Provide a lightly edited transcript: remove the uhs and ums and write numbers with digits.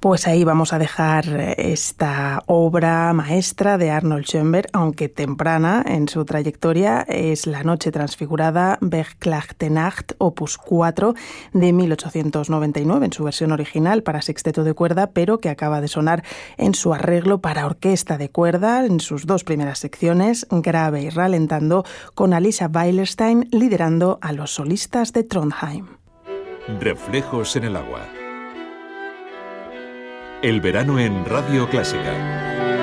Pues ahí vamos a dejar esta obra maestra de Arnold Schoenberg, aunque temprana en su trayectoria. Es La Noche Transfigurada, Verklagte Nacht, opus 4, de 1899, en su versión original para sexteto de cuerda, pero que acaba de sonar en su arreglo para orquesta de cuerda, en sus dos primeras secciones, grave y ralentando, con Alisa Weilerstein liderando a los solistas de Trondheim. Reflejos en el agua. El verano en Radio Clásica.